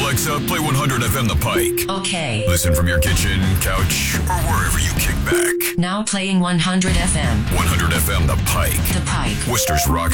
Alexa, play 100 FM The Pike. Okay. Listen from your kitchen, couch, or wherever you kick back. Now playing 100 FM. 100 FM The Pike. The Pike. Worcester's Rock